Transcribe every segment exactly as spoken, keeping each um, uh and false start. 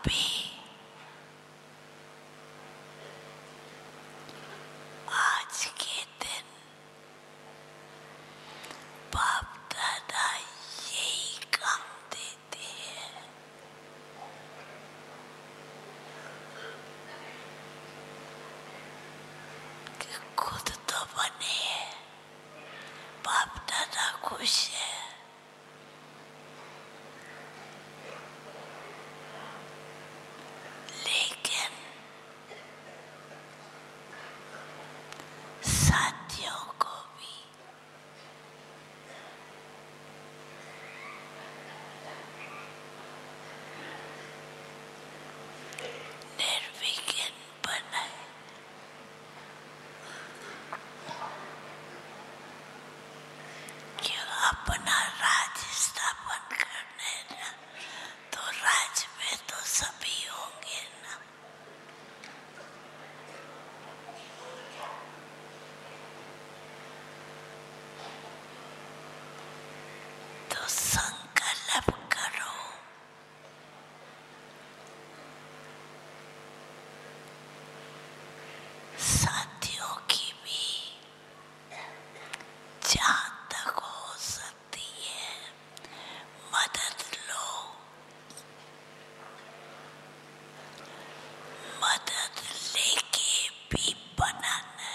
अभी आज के दिन बाप दादा यही काम देते हैं कि खुद तो बने, बाप दादा खुश है, लेकिन साथियों को भी निर्विघ्न बनाए, कि अपना राज स्थापन करने ना, तो राज में तो सभी होंगे ना। तो संकल्प करो, साथियों की भी जहाँ तक हो सकती है मदद लो, मदद लेके भी बनाना।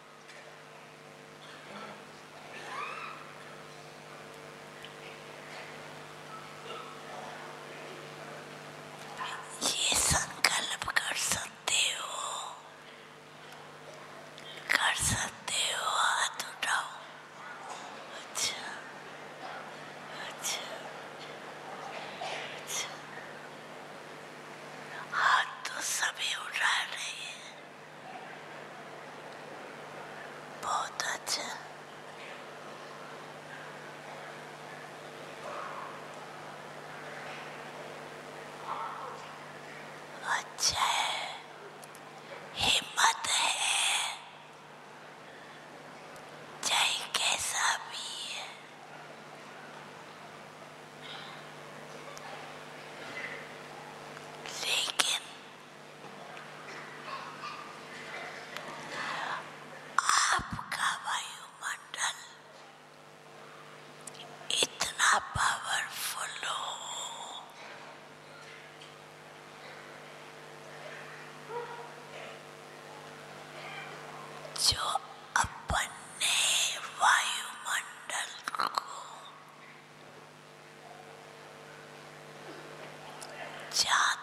ये संकल्प कर सकते हो, कर सकते हो, हाथ उठाओ। अच्छा अच्छा अच्छा, हाथ तो सभी उठा रहे हैं, बहुत अच्छा। अच्छा है, हिम्मत है, चाहे कैसा भी है। लेकिन आपका वायुमंडल इतना पावरफुल हो जो अपने वायुमंडल को जहाँ